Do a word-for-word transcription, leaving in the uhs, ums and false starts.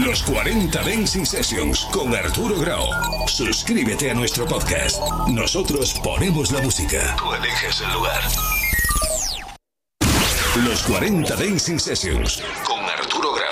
Los cuarenta Dancing Sessions con Arturo Grau. Suscríbete a nuestro podcast. Nosotros ponemos la música. Tú eliges el lugar. Los cuarenta Dancing Sessions con Arturo Grau.